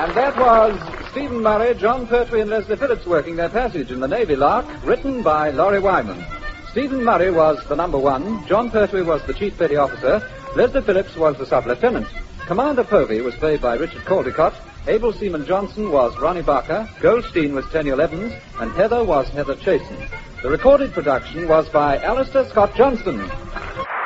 And that was Stephen Murray, John Pertwee, and Leslie Phillips working their passage in the Navy Lark, written by Laurie Wyman. Stephen Murray was the number one, John Pertwee was the chief petty officer, Leslie Phillips was the sub-lieutenant. Commander Povey was played by Richard Caldecott, Able Seaman Johnson was Ronnie Barker, Goldstein was Tenniel Evans, and Heather was Heather Chasen. The recorded production was by Alistair Scott Johnston.